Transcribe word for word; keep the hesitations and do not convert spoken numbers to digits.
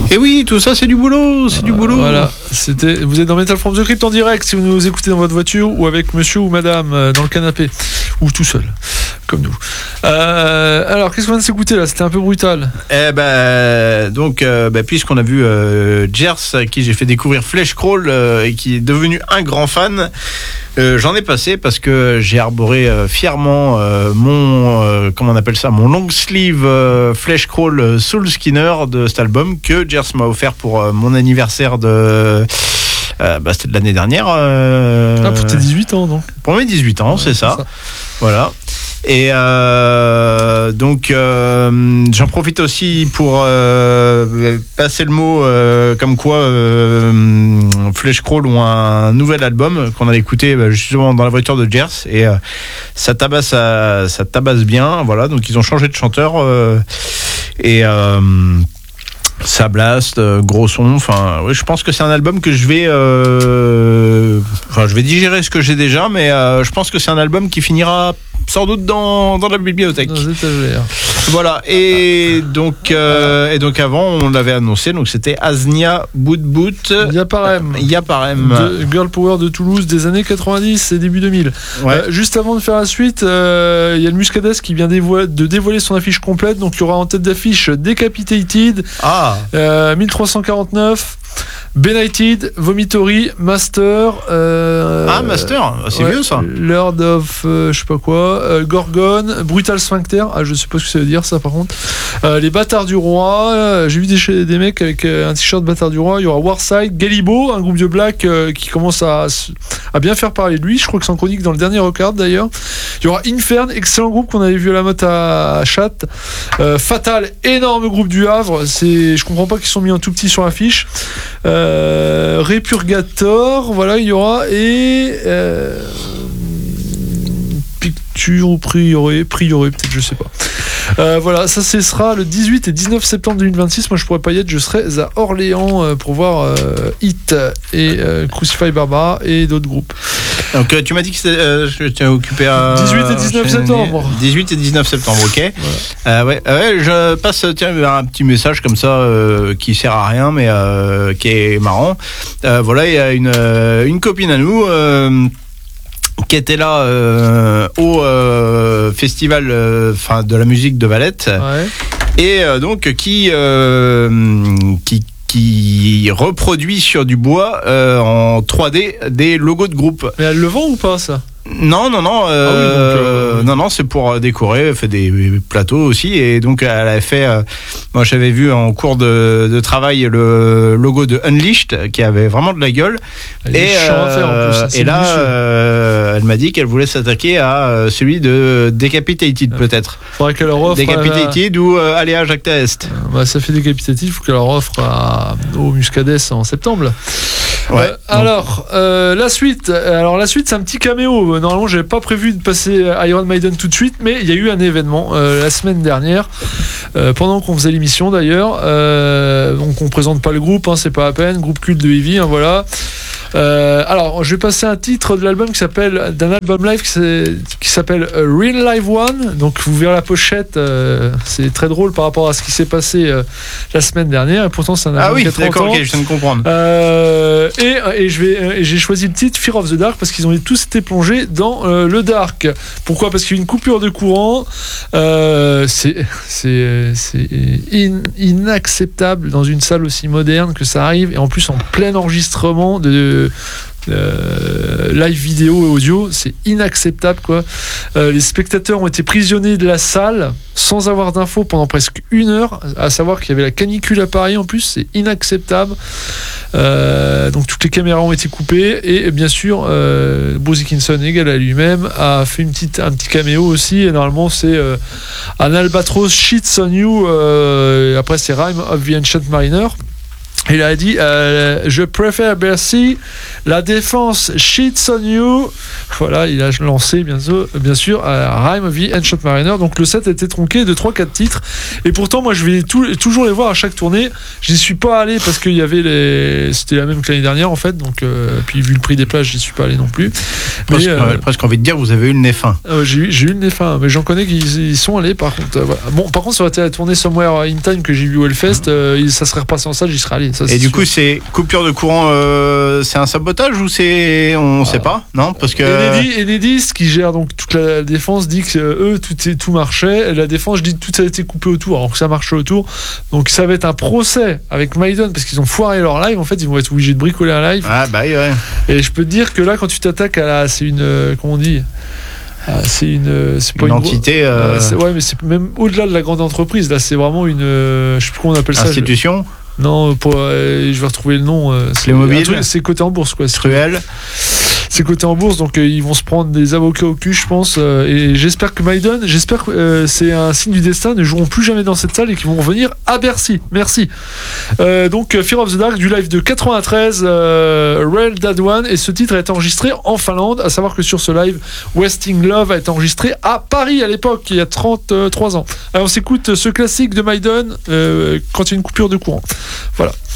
Et oui, tout ça c'est du boulot, c'est du boulot. Voilà, c'était, vous êtes dans Metal from the Crypt en direct si vous nous écoutez dans votre voiture ou avec monsieur ou madame euh, dans le canapé ou tout seul, comme nous. Euh, alors, qu'est-ce qu'on vient de s'écouter là? C'était un peu brutal. Eh ben, donc, euh, ben, puisqu'on a vu euh, Jers, à qui j'ai fait découvrir Flesh Crawl euh, et qui est devenu un grand fan, euh, j'en ai passé parce que j'ai arboré euh, fièrement euh, mon, euh, comment on appelle ça, mon long sleeve euh, Flesh Crawl Soul Skinner de cet album que Jers m'a offert pour euh, mon anniversaire de. Euh, bah, c'était de l'année dernière. Euh, ah, pour tes dix-huit ans, donc. Pour mes dix-huit ans, ouais, c'est, ça. c'est ça. Voilà. Et euh, donc euh, j'en profite aussi pour euh, passer le mot euh, comme quoi euh, Flesh Crawl ont un nouvel album qu'on a écouté bah, justement dans la voiture de Jers et euh, ça tabasse ça, ça tabasse bien, voilà, donc ils ont changé de chanteur euh, et euh, ça blast, euh, gros son. Enfin, ouais, je pense que c'est un album que je vais, euh, enfin, je vais digérer ce que j'ai déjà, mais euh, je pense que c'est un album qui finira sans doute dans dans la bibliothèque. Dans les étagères. Voilà. Et donc euh, et donc avant, on l'avait annoncé. Donc c'était Aznia Boot Boot. Yaparem. Yaparem. De Girl Power de Toulouse des années quatre-vingt-dix et début deux mille. Ouais. Euh, juste avant de faire la suite, il euh, y a le Muscadès qui vient dévoiler, de dévoiler son affiche complète. Donc il y aura en tête d'affiche Decapitated. Ah. Euh, mille trois cent quarante-neuf. Benighted, Vomitory, Master. Euh, ah, Master, c'est ouais, vieux ça. Lord of, euh, je sais pas quoi, euh, Gorgon, Brutal Sphincter. Ah, je sais pas ce que ça veut dire ça par contre. Euh, les Bâtards du Roi. Euh, j'ai vu des, des mecs avec euh, un t-shirt Bâtards du Roi. Il y aura Warside, Galibo, un groupe de black euh, qui commence à, à bien faire parler de lui. Je crois que c'est en chronique dans le dernier record d'ailleurs. Il y aura Infern, excellent groupe qu'on avait vu à la motte à, à Chat. Euh, Fatal, énorme groupe du Havre. C'est, je comprends pas qu'ils sont mis en tout petit sur l'affiche. Euh, Repurgator, voilà, il y aura et euh, Picture Prioré, Prioré peut-être, je sais pas. Euh, voilà, ça ce sera le dix-huit et dix-neuf septembre deux mille vingt-six. Moi je pourrais pas y être, je serai à Orléans euh, pour voir euh, Hit et euh, Crucify Barbara et d'autres groupes. Donc euh, tu m'as dit que euh, je t'ai occupé à dix-huit et dix-neuf septembre. dix-huit et dix-neuf septembre, ok. Voilà. Euh, ouais, ouais, je passe tiens un petit message comme ça euh, qui sert à rien mais euh, qui est marrant. Euh, voilà, il y a une euh, une copine à nous. Euh, qui était là euh, au euh, festival enfin euh, de la musique de Valette, ouais. Et euh, donc qui euh, qui qui reproduit sur du bois euh, en trois D des logos de groupe. Mais elle le vend ou pas ça? Non, non, non, euh, ah oui, donc, euh, non, non, c'est pour décorer. Elle fait des plateaux aussi, et donc elle a fait. Euh, moi, j'avais vu en cours de, de travail le logo de Unleashed qui avait vraiment de la gueule. Elle et euh, en plus, et là, euh, elle m'a dit qu'elle voulait s'attaquer à celui de Decapitated, ah, peut-être. Faudrait qu'elle leur offre. Decapitated à... ou euh, Aléa Jacques Est. Euh, bah, ça fait Decapitated. Il faut qu'elle leur offre à, au Muscadès en septembre. Ouais. Euh, alors euh, la suite. Alors la suite, c'est un petit caméo. Normalement, j'avais pas prévu de passer Iron Maiden tout de suite, mais il y a eu un événement euh, la semaine dernière, euh, pendant qu'on faisait l'émission d'ailleurs. Euh, donc on présente pas le groupe, hein, c'est pas à peine. Groupe culte de Heavy, hein, voilà. Euh, alors, je vais passer un titre de l'album qui s'appelle, d'un album live qui, qui s'appelle Real Live One. Donc, vous verrez la pochette, euh, c'est très drôle par rapport à ce qui s'est passé euh, la semaine dernière. Et pourtant, c'est un album ah oui, qui a trente d'accord, ans. ok, je viens de comprendre. Euh, et, et, je vais, et j'ai choisi le titre Fear of the Dark parce qu'ils ont tous été plongés dans euh, le dark. Pourquoi? Parce qu'il y a une coupure de courant. Euh, c'est, c'est, c'est in, inacceptable dans une salle aussi moderne que ça arrive, et en plus en plein enregistrement de Euh, live vidéo et audio, c'est inacceptable quoi. Euh, les spectateurs ont été prisonniers de la salle sans avoir d'infos pendant presque une heure, à savoir qu'il y avait la canicule à Paris en plus, c'est inacceptable. Euh, donc toutes les caméras ont été coupées, et bien sûr euh, Bruce Dickinson égal à lui-même a fait une petite, un petit caméo aussi, et normalement c'est euh, un albatros shits on you, euh, et après c'est Rime of the Ancient Mariner. Il a dit euh, je préfère Bercy, la défense cheats on you. Voilà, il a lancé bien sûr, bien sûr à Rime of the Ancient Mariner. Donc le set a été tronqué de trois quatre titres. Et pourtant, moi je vais tout, toujours les voir à chaque tournée. J'y suis pas allé parce qu'il y avait les. C'était la même que l'année dernière en fait. Donc, euh, puis vu le prix des places, j'y suis pas allé non plus. Mais, presque, euh, presque envie de dire, vous avez eu le nez fin. Euh, j'ai, eu, j'ai eu le nez fin, mais j'en connais qui y sont allés par contre. Euh, voilà. Bon, par contre, ça aurait été la tournée Somewhere in Time que j'ai vu au Hellfest. Euh, ça serait repassé en salle, j'y serais allé. Ça, et du sûr. coup, c'est coupure de courant, euh, c'est un sabotage ou c'est. On ah. sait pas, non? Parce que. Enedis, Enedis, qui gère donc toute la défense, dit que euh, eux, tout, est, tout marchait. Et la défense, je dis tout a été coupé autour, alors que ça marchait autour. Donc ça va être un procès avec Maiden parce qu'ils ont foiré leur live. En fait, ils vont être obligés de bricoler un live. Ah, bah ouais. Et je peux te dire que là, quand tu t'attaques à la. C'est une. Euh, comment on dit? Ah, c'est une, c'est pas une, une entité. Euh... C'est, ouais, mais c'est même au-delà de la grande entreprise. Là, c'est vraiment une. Euh, je sais plus comment on appelle ça. Institution. Je... Non, pour, euh, je vais retrouver le nom. Euh, c'est Playmobil. C'est coté en bourse, quoi. Truel. C'est coté en bourse, donc euh, ils vont se prendre des avocats au cul, je pense. Euh, et j'espère que Maiden, j'espère que euh, c'est un signe du destin, ne joueront plus jamais dans cette salle et qu'ils vont revenir à Bercy. Merci. Euh, donc Fear of the Dark du live de quatre-vingt-treize, euh, Real Dead One, et ce titre a été enregistré en Finlande. À savoir que sur ce live, Wasting Love a été enregistré à Paris à l'époque, il y a trente-trois ans. Alors on s'écoute ce classique de Maiden euh, quand il y a une coupure de courant. Voilà.